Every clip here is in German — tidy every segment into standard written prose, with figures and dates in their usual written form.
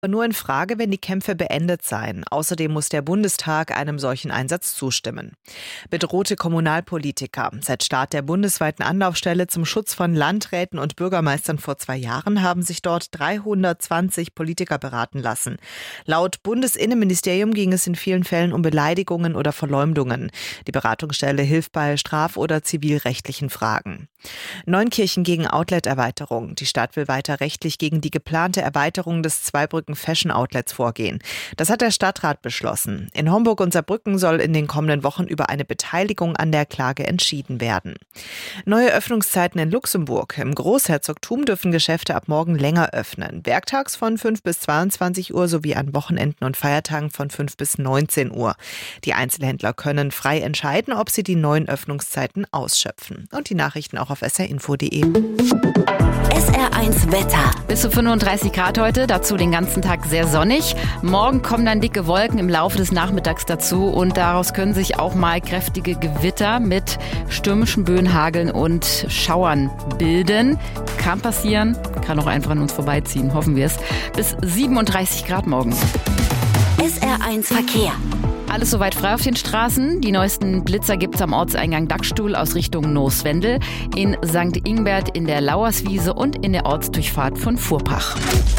Nur in Frage, wenn die Kämpfe beendet seien. Außerdem muss der Bundestag einem solchen Einsatz zustimmen. Bedrohte Kommunalpolitiker. Seit Start der bundesweiten Anlaufstelle zum Schutz von Landräten und Bürgermeistern vor 2 Jahren haben sich dort 320 Politiker beraten lassen. Laut Bundesinnenministerium ging es in vielen Fällen um Beleidigungen oder Verleumdungen. Die Beratungsstelle hilft bei straf- oder zivilrechtlichen Fragen. Neunkirchen gegen Outlet-Erweiterung. Die Stadt will weiter rechtlich gegen die geplante Erweiterung des Zweibrücken Fashion Outlets vorgehen. Das hat der Stadtrat beschlossen. In Homburg und Saarbrücken soll in den kommenden Wochen über eine Beteiligung an der Klage entschieden werden. Neue Öffnungszeiten in Luxemburg. Im Großherzogtum dürfen Geschäfte ab morgen länger öffnen. Werktags von 5 bis 22 Uhr sowie an Wochenenden und Feiertagen von 5 bis 19 Uhr. Die Einzelhändler können frei entscheiden, ob sie die neuen Öffnungszeiten ausschöpfen. Und die Nachrichten auch auf sr-info.de. SR1 Wetter. Bis zu 35 Grad heute, dazu den ganzen Tag sehr sonnig. Morgen kommen dann dicke Wolken im Laufe des Nachmittags dazu und daraus können sich auch mal kräftige Gewitter mit stürmischen Böen, Hageln und Schauern bilden. Kann passieren, kann auch einfach an uns vorbeiziehen, hoffen wir es. Bis 37 Grad morgen. SR1 Verkehr. Alles soweit frei auf den Straßen. Die neuesten Blitzer gibt's am Ortseingang Dachstuhl aus Richtung Nooswendel, in St. Ingbert in der Lauerswiese und in der Ortsdurchfahrt von Furpach.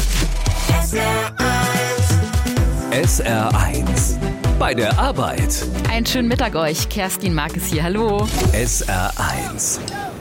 SR1 bei der Arbeit. Einen schönen Mittag euch. Kerstin Markes hier. Hallo. SR1